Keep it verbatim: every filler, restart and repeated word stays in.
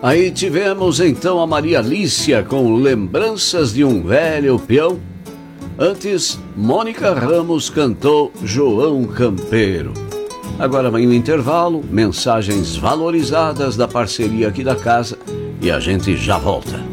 Aí tivemos então a Maria Lícia com Lembranças de um Velho Peão. Antes, Mônica Ramos cantou João Campeiro. Agora vem o intervalo, mensagens valorizadas da parceria aqui da casa e a gente já volta.